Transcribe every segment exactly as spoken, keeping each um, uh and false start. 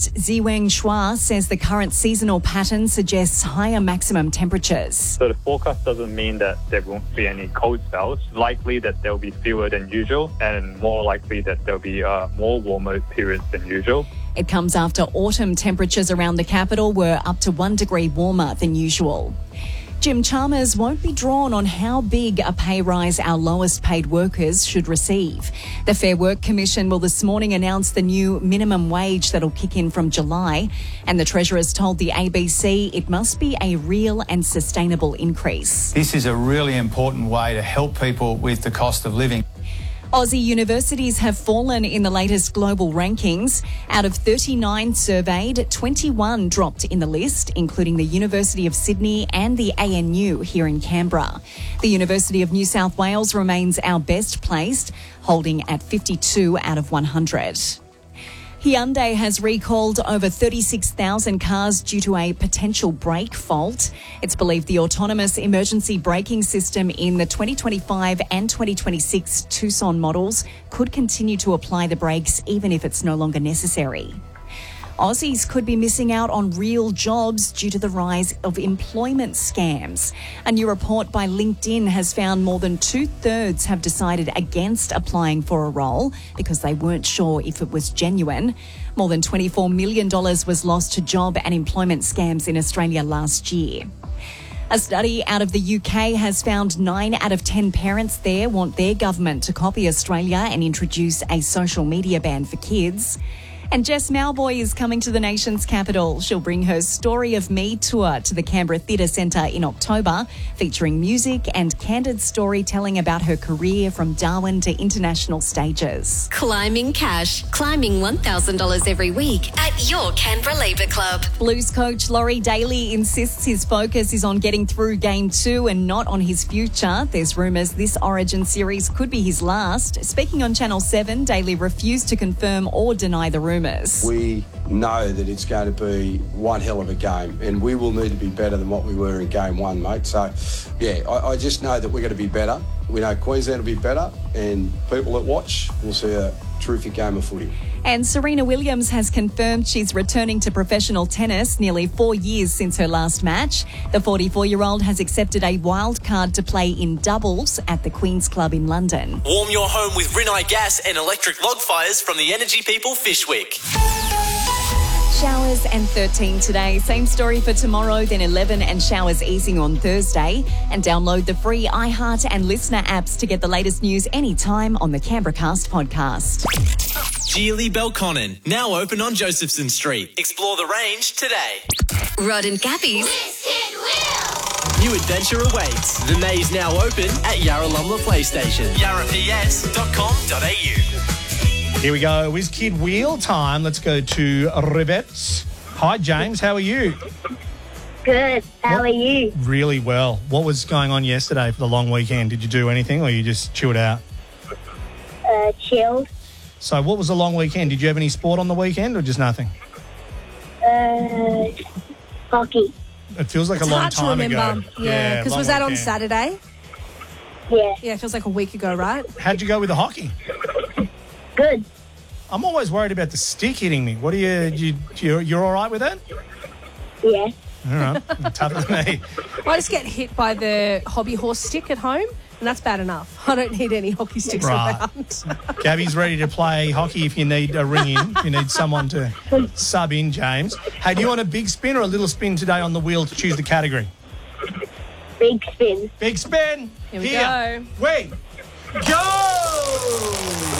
meteorologist Ziweng Shua says the current seasonal pattern suggests higher maximum temperatures. So the forecast doesn't mean that there won't be any cold spells. Likely that there will be fewer than usual, and more likely that there will be uh, more warmer periods than usual. It comes after autumn temperatures around the capital were up to one degree warmer than usual. Jim Chalmers won't be drawn on how big a pay rise our lowest paid workers should receive. The Fair Work Commission will this morning announce the new minimum wage that'll kick in from July, and the Treasurer's told the A B C it must be a real and sustainable increase. This is a really important way to help people with the cost of living. Aussie universities have fallen in the latest global rankings. Out of thirty-nine surveyed, twenty-one dropped in the list, including the University of Sydney and the A N U here in Canberra. The University of New South Wales remains our best placed, holding at fifty-two out of one hundred. Hyundai has recalled over thirty-six thousand cars due to a potential brake fault. It's believed the autonomous emergency braking system in the twenty twenty-five and twenty twenty-six Tucson models could continue to apply the brakes even if it's no longer necessary. Aussies could be missing out on real jobs due to the rise of employment scams. A new report by LinkedIn has found more than two-thirds have decided against applying for a role because they weren't sure if it was genuine. More than twenty-four million dollars was lost to job and employment scams in Australia last year. A study out of the U K has found nine out of ten parents there want their government to copy Australia and introduce a social media ban for kids. And Jess Mauboy is coming to the nation's capital. She'll bring her Story of Me tour to the Canberra Theatre Centre in October, featuring music and candid storytelling about her career from Darwin to international stages. Climbing cash. Climbing one thousand dollars every week at your Canberra Labour Club. Blues coach Laurie Daly insists his focus is on getting through Game two and not on his future. There's rumours this Origin series could be his last. Speaking on Channel seven, Daly refused to confirm or deny the rumours. We know that it's going to be one hell of a game, and we will need to be better than what we were in game one, mate. So, yeah, I, I just know that we're going to be better. We know Queensland will be better, and people that watch will see a terrific game of footy. And Serena Williams has confirmed she's returning to professional tennis nearly four years since her last match. The forty-four-year-old has accepted a wild card to play in doubles at the Queen's Club in London. Warm your home with Rinnai gas and electric log fires from the Energy People Fishwick. Showers and thirteen today. Same story for tomorrow, then eleven and showers easing on Thursday. And download the free iHeart and Listener apps to get the latest news anytime on the Canberra Cast podcast. Geely Belconnen, now open on Josephson Street. Explore the range today. Rod and Gabby's New adventure awaits. The maze now open at Yarralumla PlayStation. yarra p s dot com dot a u. Here we go. Whiz Kid Wheel time. Let's go to Rivets. Hi, James. How are you? Good. How What? are you? Really well. What was going on yesterday for the long weekend? Did you do anything or you just chilled out? Uh, chilled. So what was the long weekend? Did you have any sport on the weekend or just nothing? Uh, hockey. It feels like It's a long hard to time remember. ago. Yeah, because long was that on weekend. Saturday? Yeah. Yeah, it feels like a week ago, right? How'd you go with the hockey? Good. I'm always worried about the stick hitting me. What do you, you you're, you're all right with that? Yeah. All right. You're tougher than me. I just get hit by the hobby horse stick at home, and that's bad enough. I don't need any hockey sticks Right. around. Gabby's ready to play hockey if you need a ring in. If you need someone to sub in, James. Hey, do you want a big spin or a little spin today on the wheel to choose the category? Big spin. Big spin. Here we Here go. we go.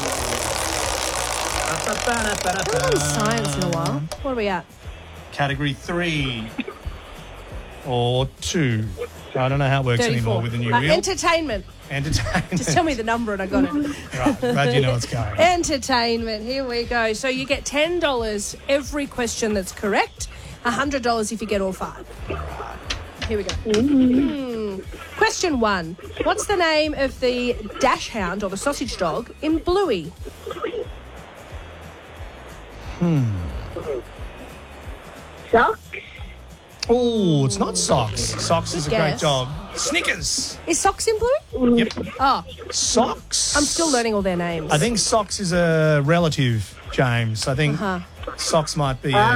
Haven't done science in a while. What are we at? Category three or two. I don't know how it works anymore thirty-four. with the new Uh, wheel. entertainment. Entertainment. Just tell me the number and I got it. Right, glad you know what's going on. Entertainment. Here we go. So you get ten dollars every question that's correct, one hundred dollars if you get all five. Here we go. Mm. Question one. What's the name of the dash hound or the sausage dog in Bluey? Hmm. Socks. Oh, it's not Socks. Socks is a Good great guess. dog. Snickers. Is Socks in Bluey? Yep. Oh, Socks. I'm still learning all their names. I think Socks is a relative, James. I think Uh-huh. Socks might be Ah. a